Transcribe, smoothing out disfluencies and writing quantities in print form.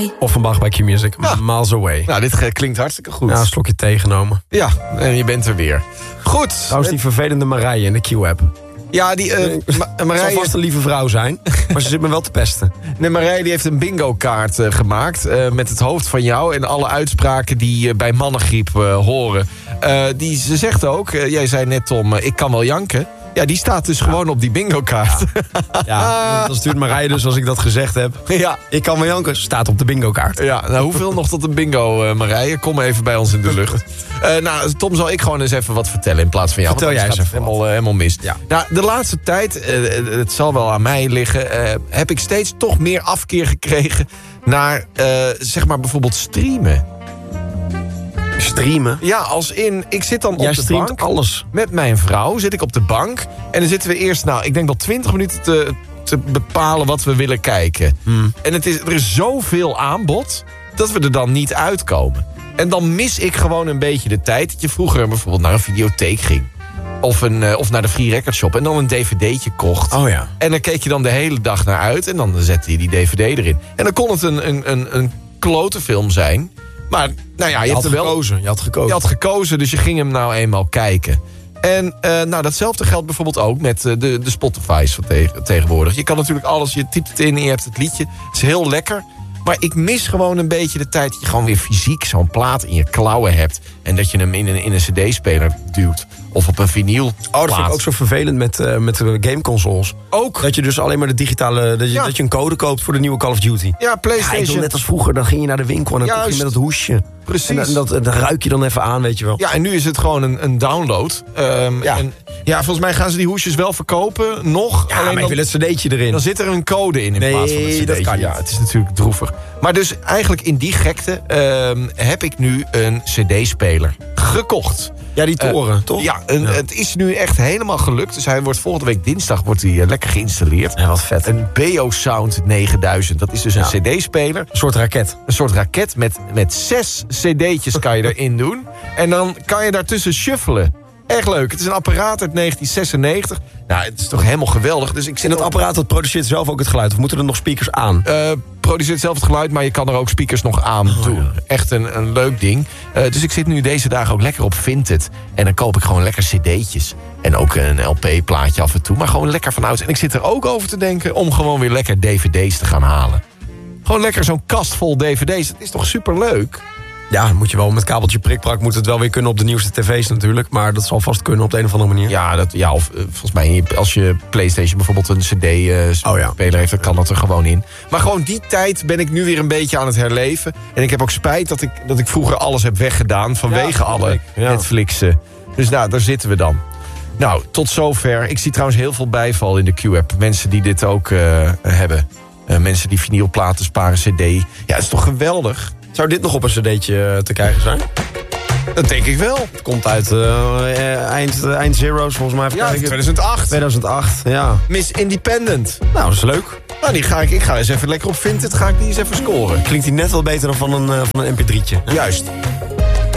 away. Offenbach bij Q-Music. Ja. Miles Away. Nou, dit klinkt hartstikke goed. Ja, een slokje thee genomen. Ja, en je bent er weer. Goed. Trouwens die vervelende Marije in de Q-app. Ja, die Het zal Marije... vast een lieve vrouw zijn, maar ze zit me wel te pesten. Nee, Marije die heeft een bingo-kaart gemaakt met het hoofd van jou en alle uitspraken die bij mannengriep horen. Ze zegt ook, jij zei net Tom, ik kan wel janken. Ja, die staat dus gewoon op die bingo-kaart. Ja, dan stuurt Marije dus als ik dat gezegd heb. Ja. Ik kan wel janken, staat op de bingo-kaart. Ja, nou hoeveel nog tot een bingo, Marije? Kom even bij ons in de lucht. Nou, Tom, zal ik gewoon eens even wat vertellen in plaats van jou. Vertel jij eens even helemaal mis. Ja. Nou, de laatste tijd, het zal wel aan mij liggen, heb ik steeds toch meer afkeer gekregen naar, zeg maar bijvoorbeeld streamen. Streamen? Ja, als in, ik zit dan op Jij de streamt bank. alles. Met mijn vrouw zit ik op de bank. En dan zitten we eerst, nou, ik denk wel 20 minuten te bepalen wat we willen kijken. En er is zoveel aanbod dat we er dan niet uitkomen. En dan mis ik gewoon een beetje de tijd dat je vroeger bijvoorbeeld naar een videotheek ging. Of naar de Free Record Shop en dan een dvd'tje kocht. Oh ja. En dan keek je dan de hele dag naar uit en dan zette je die dvd erin. En dan kon het een klote film zijn. Maar nou ja, je had gekozen, dus je ging hem nou eenmaal kijken. En nou, datzelfde geldt bijvoorbeeld ook met de Spotify's van tegenwoordig. Je kan natuurlijk alles, je typt het in en je hebt het liedje. Het is heel lekker. Maar ik mis gewoon een beetje de tijd dat je gewoon weer fysiek zo'n plaat in je klauwen hebt. En dat je hem in een cd-speler duwt. Of op een vinyl. Oh, dat vind ik ook zo vervelend met de gameconsoles. Ook. Dat je dus alleen maar de digitale... Dat je een code koopt voor de nieuwe Call of Duty. Ja, PlayStation. Ja, ik wil net als vroeger, dan ging je naar de winkel en dan kocht je met het hoesje. Precies. En dat ruik je dan even aan, weet je wel. Ja, en nu is het gewoon een download. Volgens mij gaan ze die hoesjes wel verkopen. Nog. Ja, alleen maar ik wil het cd'tje erin. Dan zit er een code in plaats van het cd'tje. Dat kan niet. Ja, het is natuurlijk droevig. Maar dus eigenlijk in die gekte heb ik nu een cd-speler gekocht. Ja, die toren, toch? Ja, het is nu echt helemaal gelukt. Dus hij wordt volgende week dinsdag lekker geïnstalleerd. Ja, wat vet. Een BeoSound 9000. Dat is dus een cd-speler. Een soort raket. Een soort raket met 6 cd'tjes kan je erin doen. En dan kan je daartussen shuffelen. Echt leuk. Het is een apparaat uit 1996. Nou, het is toch helemaal geweldig. Dus ik zit en dat apparaat dat produceert zelf ook het geluid? Of moeten er nog speakers aan? Produceert zelf het geluid, maar je kan er ook speakers nog aan doen. Ja. Echt een leuk ding. Dus ik zit nu deze dagen ook lekker op Vinted. En dan koop ik gewoon lekker cd'tjes. En ook een LP-plaatje af en toe. Maar gewoon lekker van ouds. En ik zit er ook over te denken om gewoon weer lekker dvd's te gaan halen. Gewoon lekker zo'n kast vol dvd's. Dat is toch superleuk? Ja, moet je wel met kabeltje prikprak moet het wel weer kunnen op de nieuwste tv's natuurlijk. Maar dat zal vast kunnen op de een of andere manier. Ja, of volgens mij als je PlayStation bijvoorbeeld een cd-speler heeft, dan kan dat er gewoon in. Maar gewoon die tijd ben ik nu weer een beetje aan het herleven. En ik heb ook spijt dat ik vroeger alles heb weggedaan vanwege alle Netflixen. Dus nou, daar zitten we dan. Nou, tot zover. Ik zie trouwens heel veel bijval in de Q-app. Mensen die dit ook hebben. Mensen die vinylplaten sparen, cd. Ja, het is toch geweldig? Zou dit nog op een cd'tje te krijgen zijn? Dat denk ik wel. Het komt uit eind Zero's volgens mij. Ja, 2008. 2008, ja. Miss Independent. Nou, dat is leuk. Nou, ik ga eens even lekker op Vinted. Ga ik die eens even scoren. Klinkt die net wel beter dan van een mp3'tje. Juist.